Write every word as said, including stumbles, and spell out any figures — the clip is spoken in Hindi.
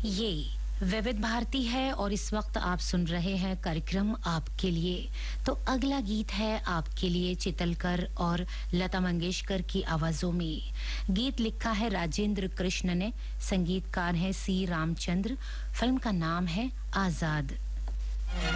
ये विविध भारती है और इस वक्त आप सुन रहे हैं कार्यक्रम आपके लिए। तो अगला गीत है आपके लिए चितलकर और लता मंगेशकर की आवाजों में। गीत लिखा है राजेंद्र कृष्ण ने, संगीतकार है सी रामचंद्र। फिल्म का नाम है आजाद।